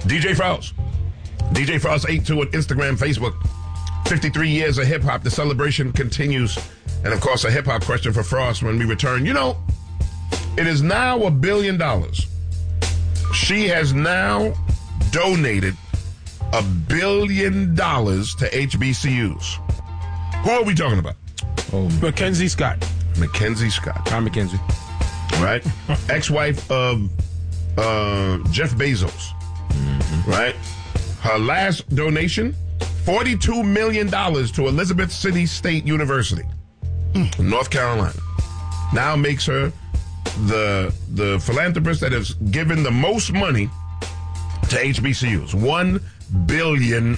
DJ Frost. DJ Frost 82 on Instagram, Facebook. 53 years of hip-hop. The celebration continues. And, of course, a hip-hop question for Frost when we return. You know, it is now $1 billion. She has now donated $1 billion to HBCUs. Who are we talking about? Oh, Mackenzie Scott. Mackenzie Scott. Hi, Mackenzie. Right? Ex-wife of Jeff Bezos. Mm-hmm. Right? Her last donation, $42 million to Elizabeth City State University, North Carolina. Now makes her the philanthropist that has given the most money to HBCUs. $1 billion.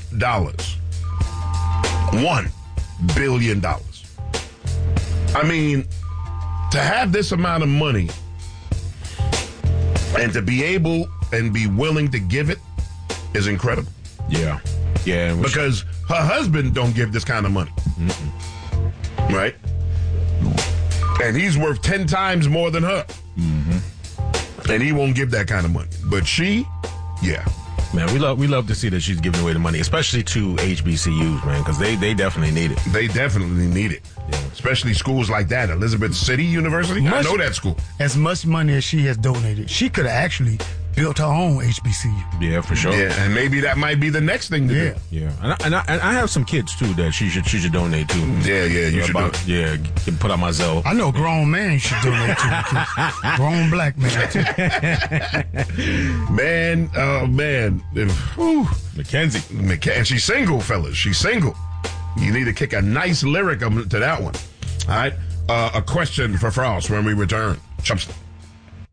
$1 billion. I mean, to have this amount of money and to be able and be willing to give it is incredible. Yeah. Because her husband don't give this kind of money. Mm-mm. Right? And he's worth 10 times more than her. Mm-hmm. And he won't give that kind of money. But she, yeah. Man, we love to see that she's giving away the money, especially to HBCUs, man, because they definitely need it. They definitely need it. Yeah. Especially schools like that. Elizabeth City University. I know that school. As much money as she has donated, she could have actually built her own HBCU. Yeah, for sure. Yeah, and maybe that might be the next thing to do. Yeah. And I have some kids too that she should donate to. Yeah, you should. Put out my Zelle. I know a grown man you should donate to. Grown black man too. Man, oh man. Mackenzie. And she's single, fellas. She's single. You need to kick a nice lyric to that one. All right. A question for Frost when we return. Chumps.